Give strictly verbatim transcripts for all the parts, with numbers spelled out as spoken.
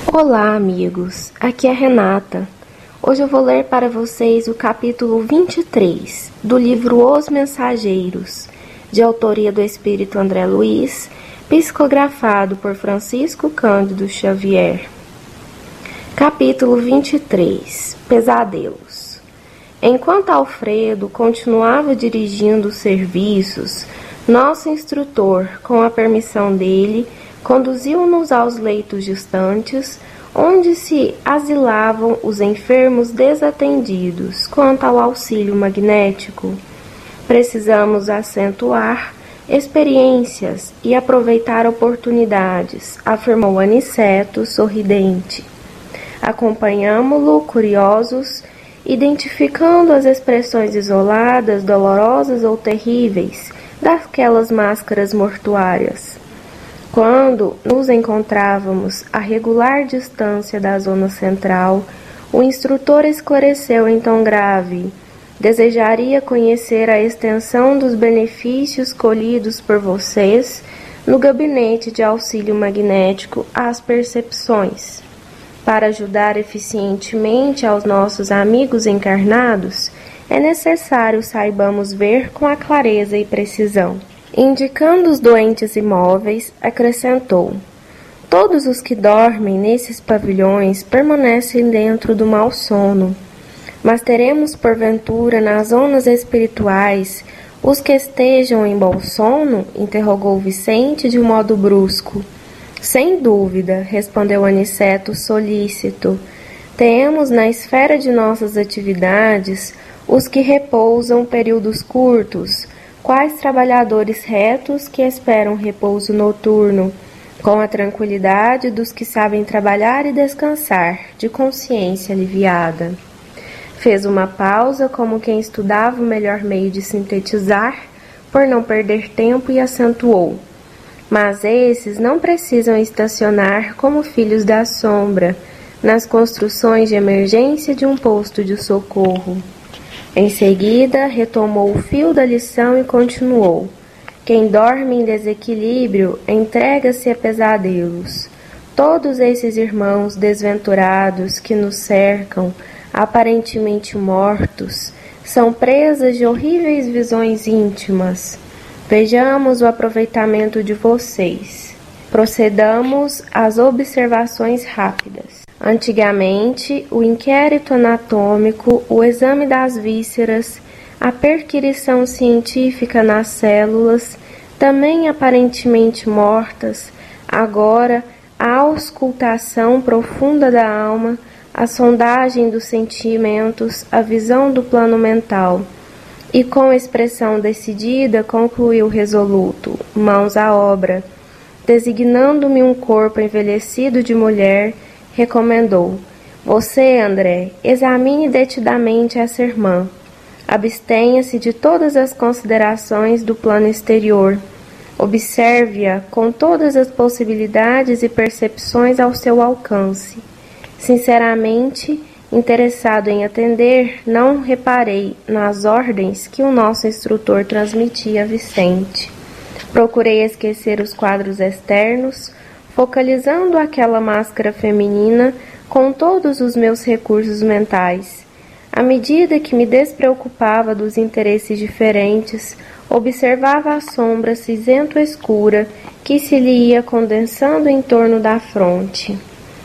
Olá, amigos. Aqui é Renata. Hoje eu vou ler para vocês o capítulo vinte e três do livro Os Mensageiros, de autoria do Espírito André Luiz, psicografado por Francisco Cândido Xavier. Capítulo vinte e três. Pesadelos. Enquanto Alfredo continuava dirigindo os serviços, nosso instrutor, com a permissão dele, conduziu-nos aos leitos distantes, onde se asilavam os enfermos desatendidos quanto ao auxílio magnético. Precisamos acentuar experiências e aproveitar oportunidades, afirmou Aniceto, sorridente. Acompanhamo-lo, curiosos, identificando as expressões isoladas, dolorosas ou terríveis daquelas máscaras mortuárias. Quando nos encontrávamos a regular distância da zona central, o instrutor esclareceu em tom grave: desejaria conhecer a extensão dos benefícios colhidos por vocês no gabinete de auxílio magnético às percepções. Para ajudar eficientemente aos nossos amigos encarnados, é necessário saibamos ver com a clareza e precisão. Indicando os doentes imóveis, acrescentou: todos os que dormem nesses pavilhões permanecem dentro do mau sono, mas teremos porventura nas zonas espirituais os que estejam em bom sono? Interrogou Vicente de um modo brusco. Sem dúvida, respondeu Aniceto solícito. Temos na esfera de nossas atividades os que repousam períodos curtos, quais trabalhadores retos que esperam repouso noturno, com a tranquilidade dos que sabem trabalhar e descansar, de consciência aliviada. Fez uma pausa, como quem estudava o melhor meio de sintetizar, por não perder tempo, e acentuou: mas esses não precisam estacionar como filhos da sombra, nas construções de emergência de um posto de socorro. Em seguida, retomou o fio da lição e continuou: quem dorme em desequilíbrio entrega-se a pesadelos. Todos esses irmãos desventurados que nos cercam, aparentemente mortos, são presas de horríveis visões íntimas. Vejamos o aproveitamento de vocês. Procedamos às observações rápidas. Antigamente, o inquérito anatômico, o exame das vísceras, a perquisição científica nas células, também aparentemente mortas, agora a auscultação profunda da alma, a sondagem dos sentimentos, a visão do plano mental. E com expressão decidida, concluiu resoluto: mãos à obra. Designando-me um corpo envelhecido de mulher, recomendou: você, André, examine detidamente essa irmã. Abstenha-se de todas as considerações do plano exterior. Observe-a com todas as possibilidades e percepções ao seu alcance. Sinceramente, interessado em atender, não reparei nas ordens que o nosso instrutor transmitia a Vicente. Procurei esquecer os quadros externos, focalizando aquela máscara feminina com todos os meus recursos mentais. À medida que me despreocupava dos interesses diferentes, observava a sombra cinzento-escura que se lhe ia condensando em torno da fronte.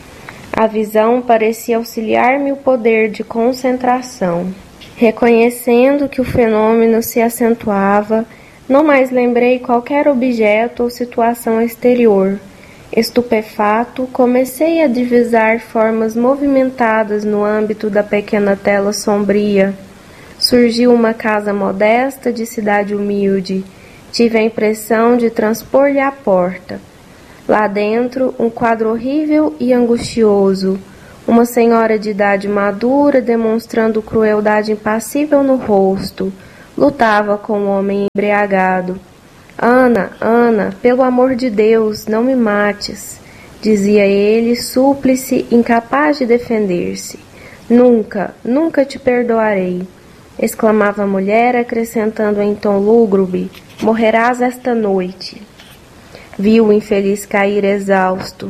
A visão parecia auxiliar-me o poder de concentração. Reconhecendo que o fenômeno se acentuava, não mais lembrei qualquer objeto ou situação exterior. Estupefato, comecei a divisar formas movimentadas no âmbito da pequena tela sombria. Surgiu uma casa modesta de cidade humilde. Tive a impressão de transpor-lhe a porta. Lá dentro, um quadro horrível e angustioso. Uma senhora de idade madura, demonstrando crueldade impassível no rosto, lutava com um homem embriagado. Ana, Ana, pelo amor de Deus, não me mates, dizia ele, súplice, incapaz de defender-se. Nunca, nunca te perdoarei, exclamava a mulher, acrescentando em tom lúgubre: morrerás esta noite. Viu o infeliz cair exausto.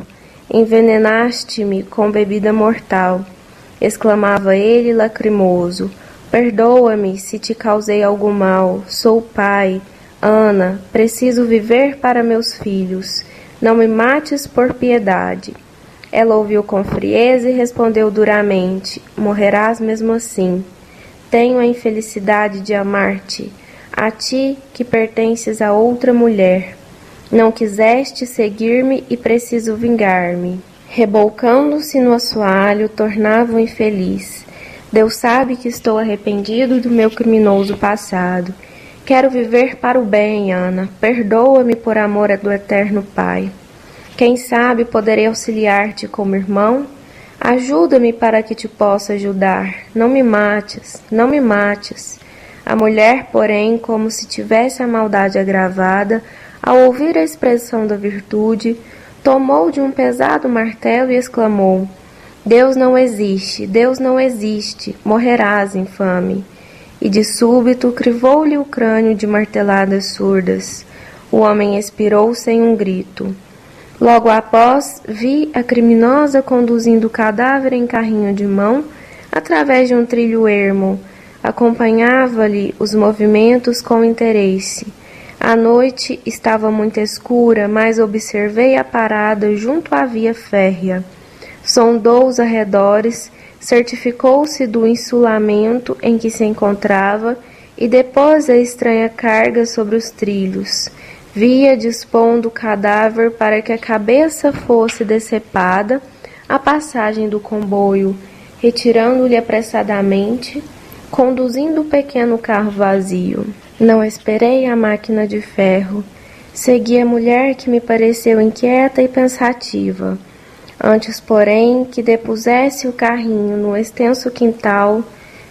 Envenenaste-me com bebida mortal, exclamava ele lacrimoso. Perdoa-me se te causei algum mal. Sou pai. Ana, preciso viver para meus filhos. Não me mates por piedade. Ela ouviu com frieza e respondeu duramente: morrerás mesmo assim. Tenho a infelicidade de amar-te, a ti que pertences a outra mulher. Não quiseste seguir-me e preciso vingar-me. Rebolcando-se no assoalho, tornava-o infeliz. Deus sabe que estou arrependido do meu criminoso passado. Quero viver para o bem, Ana. Perdoa-me por amor do eterno Pai. Quem sabe poderei auxiliar-te como irmão? Ajuda-me para que te possa ajudar. Não me mates, não me mates. A mulher, porém, como se tivesse a maldade agravada, ao ouvir a expressão da virtude, tomou de um pesado martelo e exclamou: Deus não existe, Deus não existe, morrerás, infame. E de súbito crivou-lhe o crânio de marteladas surdas. O homem expirou sem um grito. Logo após, vi a criminosa conduzindo o cadáver em carrinho de mão através de um trilho ermo. Acompanhava-lhe os movimentos com interesse. A noite estava muito escura, mas observei a parada junto à via férrea. Sondou os arredores, certificou-se do insulamento em que se encontrava e depôs a estranha carga sobre os trilhos. Via dispondo o cadáver para que a cabeça fosse decepada à passagem do comboio, retirando-lhe apressadamente, conduzindo o pequeno carro vazio. Não esperei a máquina de ferro. Segui a mulher que me pareceu inquieta e pensativa. Antes, porém, que depusesse o carrinho no extenso quintal,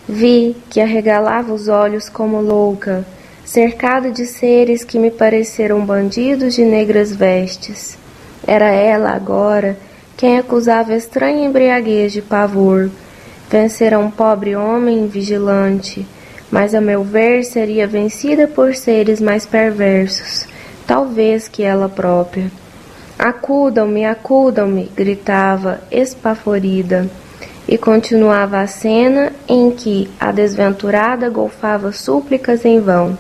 vi que arregalava os olhos como louca, cercada de seres que me pareceram bandidos de negras vestes. Era ela, agora, quem acusava estranha embriaguez de pavor. Vencera um pobre homem vigilante, mas a meu ver seria vencida por seres mais perversos, talvez que ela própria. Acudam-me, acudam-me, gritava, espaforida, e continuava a cena em que a desventurada golfava súplicas em vão.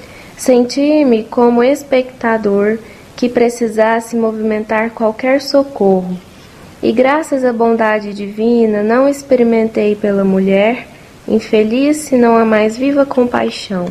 Senti-me como espectador que precisasse movimentar qualquer socorro, e graças à bondade divina não experimentei pela mulher, infeliz senão a mais viva compaixão.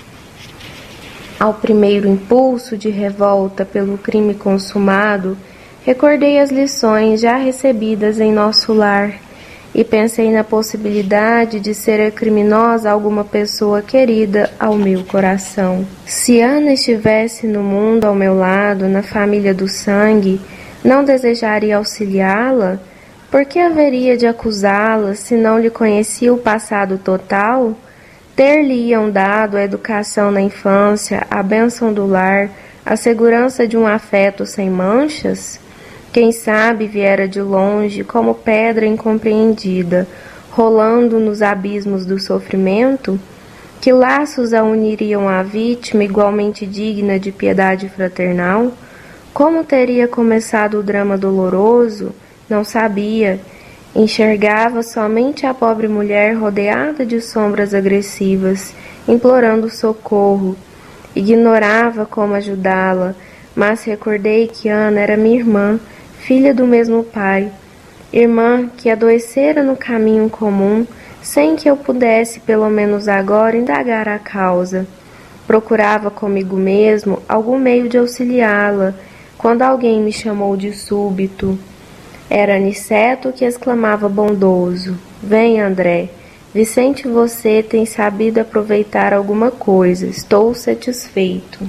Ao primeiro impulso de revolta pelo crime consumado, recordei as lições já recebidas em nosso lar e pensei na possibilidade de ser a criminosa alguma pessoa querida ao meu coração. Se Ana estivesse no mundo ao meu lado, na família do sangue, não desejaria auxiliá-la? Por que haveria de acusá-la se não lhe conhecia o passado total? Ter-lhe-iam dado a educação na infância, a bênção do lar, a segurança de um afeto sem manchas? Quem sabe viera de longe como pedra incompreendida, rolando nos abismos do sofrimento? Que laços a uniriam à vítima igualmente digna de piedade fraternal? Como teria começado o drama doloroso? Não sabia. Enxergava somente a pobre mulher rodeada de sombras agressivas, implorando socorro. Ignorava como ajudá-la, mas recordei que Ana era minha irmã, filha do mesmo pai. Irmã que adoecera no caminho comum, sem que eu pudesse, pelo menos agora, indagar a causa. Procurava comigo mesmo algum meio de auxiliá-la, quando alguém me chamou de súbito. Era Aniceto que exclamava bondoso: Vem, André, Vicente, você tem sabido aproveitar alguma coisa, estou satisfeito.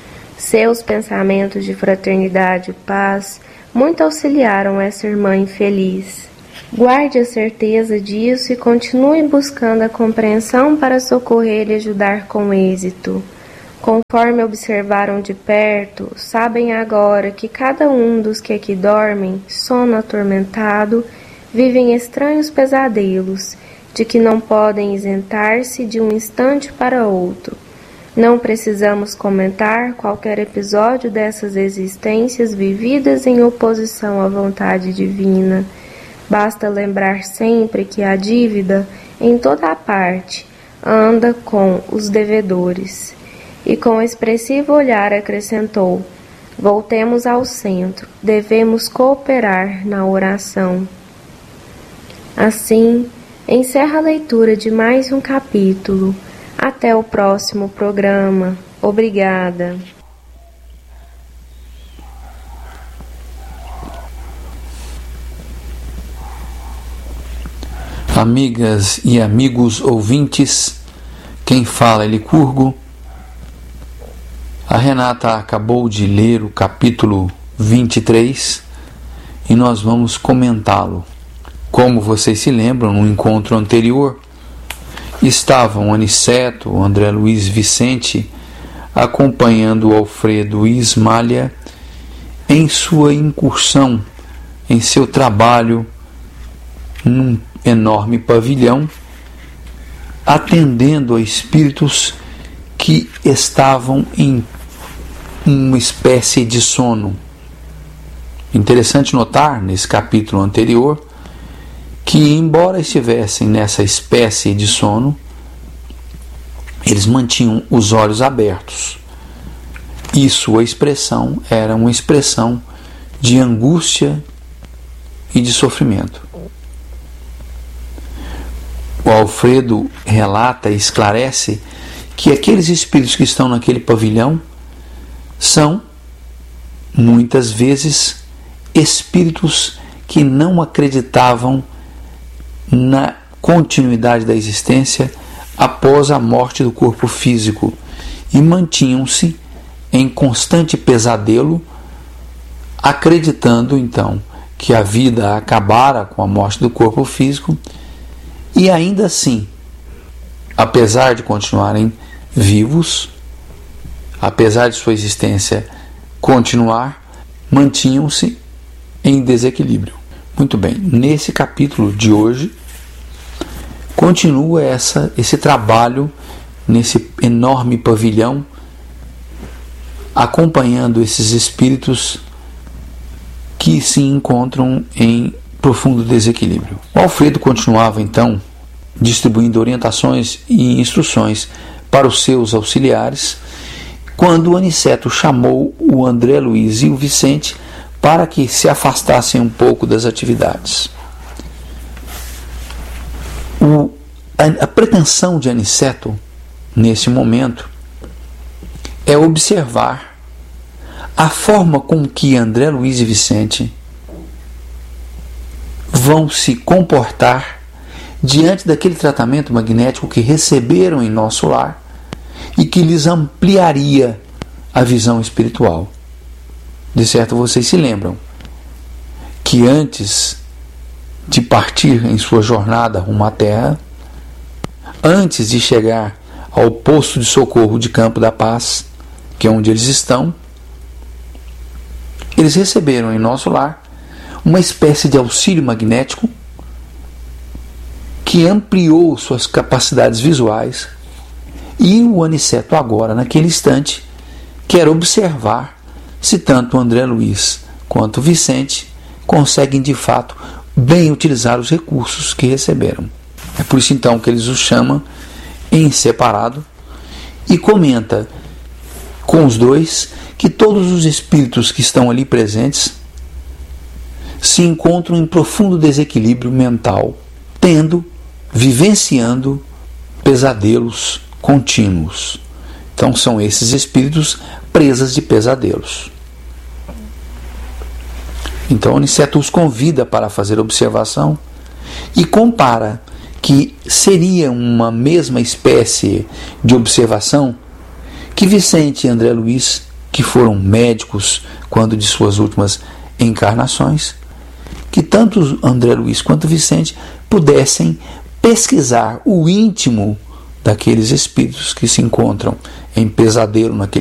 Seus pensamentos de fraternidade e paz muito auxiliaram essa irmã infeliz. Guarde a certeza disso e continue buscando a compreensão para socorrer e ajudar com êxito. Conforme observaram de perto, sabem agora que cada um dos que aqui dormem, sono atormentado, vivem estranhos pesadelos, de que não podem isentar-se de um instante para outro. Não precisamos comentar qualquer episódio dessas existências vividas em oposição à vontade divina. Basta lembrar sempre que a dívida, em toda a parte, anda com os devedores. E com expressivo olhar acrescentou: voltemos ao centro, devemos cooperar na oração. Assim, encerra a leitura de mais um capítulo. Até o próximo programa. Obrigada. Amigas e amigos ouvintes, quem fala é Licurgo. A Renata acabou de ler o capítulo vinte e três e nós vamos comentá-lo. Como vocês se lembram, no encontro anterior, estavam Aniceto, André Luiz Vicente, acompanhando Alfredo Ismália em sua incursão, em seu trabalho num enorme pavilhão, atendendo a espíritos que estavam em uma espécie de sono. Interessante notar, nesse capítulo anterior, que, embora estivessem nessa espécie de sono, eles mantinham os olhos abertos. E sua expressão era uma expressão de angústia e de sofrimento. O Alfredo relata e esclarece que aqueles espíritos que estão naquele pavilhão são, muitas vezes, espíritos que não acreditavam na continuidade da existência após a morte do corpo físico e mantinham-se em constante pesadelo, acreditando então que a vida acabara com a morte do corpo físico e ainda assim, apesar de continuarem vivos, apesar de sua existência continuar, mantinham-se em desequilíbrio. Muito bem, nesse capítulo de hoje, continua essa, esse trabalho nesse enorme pavilhão, acompanhando esses espíritos que se encontram em profundo desequilíbrio. O Alfredo continuava então distribuindo orientações e instruções para os seus auxiliares, quando o Aniceto chamou o André Luiz e o Vicente para que se afastassem um pouco das atividades. O, a, a pretensão de Aniceto, nesse momento, é observar a forma com que André Luiz e Vicente vão se comportar diante daquele tratamento magnético que receberam em nosso lar e que lhes ampliaria a visão espiritual. De certo, vocês se lembram que antes de partir em sua jornada rumo à Terra, antes de chegar ao posto de socorro de Campo da Paz, que é onde eles estão, eles receberam em nosso lar uma espécie de auxílio magnético que ampliou suas capacidades visuais, e o Aniceto agora, naquele instante, quer observar se tanto o André Luiz quanto o Vicente conseguem de fato bem utilizar os recursos que receberam. É por isso então que eles os chamam em separado e comenta com os dois que todos os espíritos que estão ali presentes se encontram em profundo desequilíbrio mental, tendo, vivenciando pesadelos contínuos. Então são esses espíritos presas de pesadelos. Então Aniceto os convida para fazer observação e compara que seria uma mesma espécie de observação que Vicente e André Luiz, que foram médicos quando de suas últimas encarnações, que tanto André Luiz quanto Vicente pudessem pesquisar o íntimo daqueles espíritos que se encontram em pesadelo naquele